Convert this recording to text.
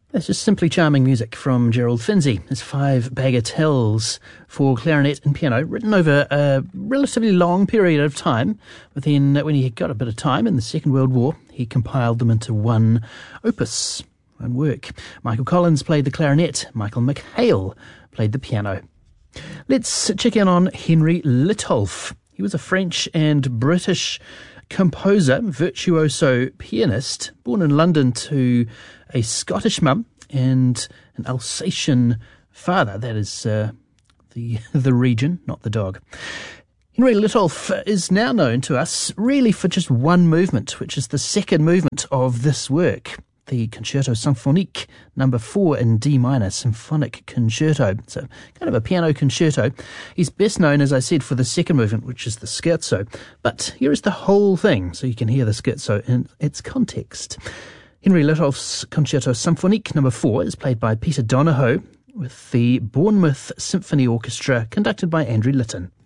That's just simply charming music from Gerald Finzi. His 5 bagatelles for clarinet and piano, written over a relatively long period of time. But then when he got a bit of time in the Second World War, he compiled them into one opus, one work. Michael Collins played the clarinet. Michael McHale played the piano. Let's check in on Henry Litolff. He was a French and British composer, virtuoso pianist, born in London to a Scottish mum and an Alsatian father. That is the region, not the dog. Henry Litolff is now known to us really for just one movement, which is the second movement of this work, the Concerto Symphonique, number 4 in D minor, symphonic concerto. So kind of a piano concerto. He's best known, as I said, for the second movement, which is the scherzo. But here is the whole thing, so you can hear the scherzo in its context. Henry Litolff's Concerto Symphonique number 4 is played by Peter Donohoe with the Bournemouth Symphony Orchestra, conducted by Andrew Litton.